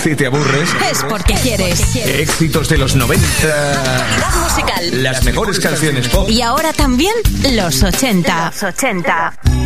Si te aburres, es porque quieres. Éxitos de los 90. Actualidad musical. Las mejores canciones pop. Y ahora también los 80.